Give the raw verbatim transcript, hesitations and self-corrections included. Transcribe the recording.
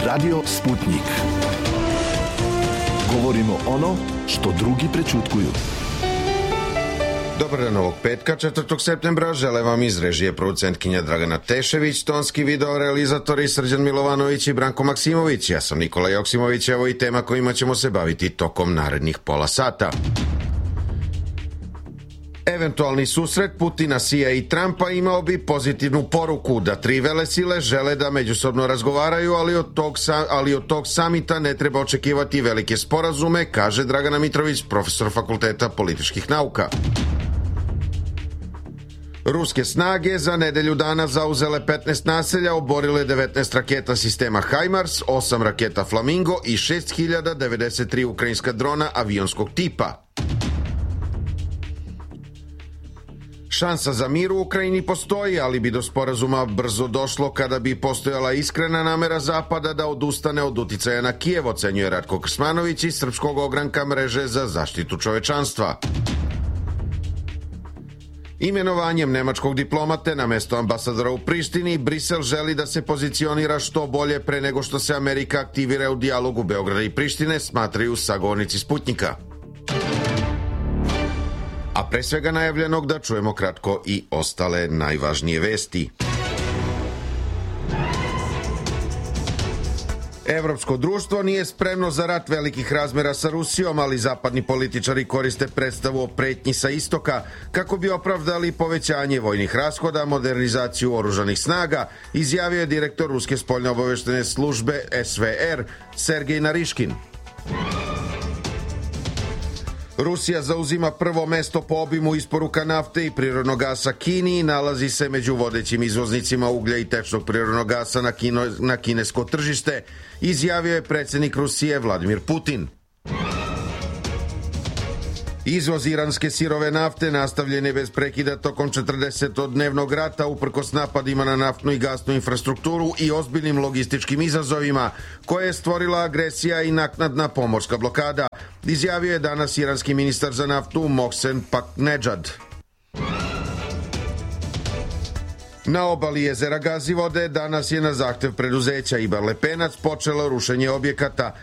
Radio Sputnik. Govorimo ono što drugi prećutkuju. Dobar dan ovog petka, četvrtog septembra. Žele vam iz režije producentkinja Dragana Tešević, tonski video realizatori Srđan Milovanović i Branko Maksimović. Ja sam Nikola Joksimović, evo i tema kojima ćemo se baviti tokom narednih pola sata. Eventualni susret Putina, Sija i Trumpa imao bi pozitivnu poruku da tri velesile žele da međusobno razgovaraju, ali od tog, ali od tog samita ne treba očekivati velike sporazume, kaže Dragana Mitrović, profesor Fakulteta političkih nauka. Ruske snage za nedelju dana zauzele petnaest naselja, oborile devetnaest raketa sistema HIMARS, osam raketa Flamingo i šest hiljada devedeset tri ukrajinska drona avionskog tipa. Šansa za mir u Ukrajini postoji, ali bi do sporazuma brzo došlo kada bi postojala iskrena namera Zapada da odustane od uticaja na Kijev, ocenjuje Ratko Krsmanović iz srpskog ogranka mreže za zaštitu čovečanstva. Imenovanjem nemačkog diplomate na mesto ambasadora u Prištini, Brisel želi da se pozicionira što bolje pre nego što se Amerika aktivira u dijalogu Beograda i Prištine, smatraju sagovornici Sputnika. A pre svega najavljenog da čujemo kratko i ostale najvažnije vesti. Evropsko društvo nije spremno za rat velikih razmera sa Rusijom, ali zapadni političari koriste predstavu o pretnji sa istoka kako bi opravdali povećanje vojnih rashoda, modernizaciju oružanih snaga, izjavio je direktor Ruske spoljno-obaveštene službe S V R Sergej Nariškin. Rusija zauzima prvo mesto po obimu isporuka nafte i prirodnog gasa Kini i nalazi se među vodećim izvoznicima uglja i tečnog prirodnog gasa na, kino, na kinesko tržište, izjavio je predsjednik Rusije Vladimir Putin. Izvoz iranske sirove nafte nastavljen je bez prekida tokom četrdesetodnevnog rata uprkos napadima na naftnu i gasnu infrastrukturu i ozbiljnim logističkim izazovima koje je stvorila agresija i naknadna pomorska blokada, izjavio je danas iranski ministar za naftu Mohsen Paknedžad. Na obali jezera Gazivode danas je na zahtev preduzeća Ibar Lepenac počelo rušenje objekata,